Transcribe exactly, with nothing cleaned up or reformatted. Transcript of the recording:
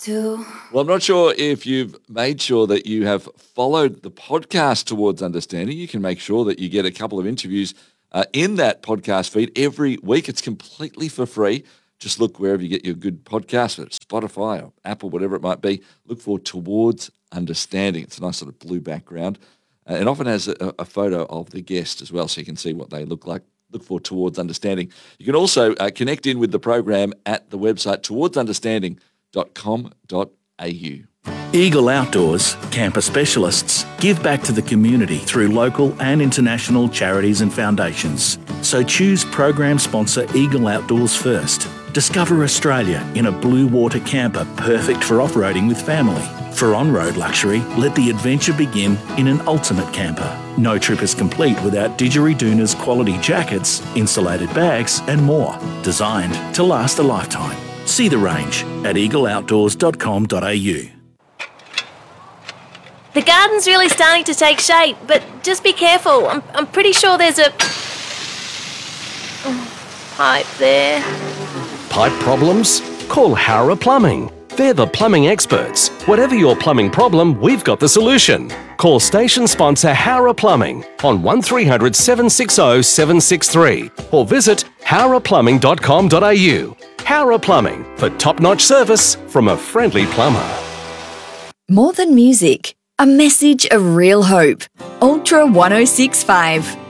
to. Well, I'm not sure if you've made sure that you have followed the podcast Towards Understanding. You can make sure that you get a couple of interviews uh, in that podcast feed every week. It's completely for free. Just look wherever you get your good podcasts, whether it's Spotify or Apple, whatever it might be. Look for Towards Understanding. It's a nice sort of blue background. Uh, and often has a, a photo of the guest as well, so you can see what they look like. Look for Towards Understanding. You can also uh, connect in with the program at the website towards understanding dot com dot a u. Eagle Outdoors, camper specialists, give back to the community through local and international charities and foundations. So choose program sponsor Eagle Outdoors first. Discover Australia in a blue water camper perfect for off-roading with family. For on-road luxury, let the adventure begin in an ultimate camper. No trip is complete without Didgeridoon's quality jackets, insulated bags and more, designed to last a lifetime. See the range at eagle outdoors dot com dot a u. The garden's really starting to take shape, but just be careful. I'm, I'm pretty sure there's a pipe there. Pipe problems? Call Howrah Plumbing. They're the plumbing experts. Whatever your plumbing problem, we've got the solution. Call station sponsor Howrah Plumbing on one three hundred, seven six zero, seven six three or visit howrah plumbing dot com dot a u. Howrah Plumbing, for top-notch service from a friendly plumber. More than music, a message of real hope. Ultra one oh six point five.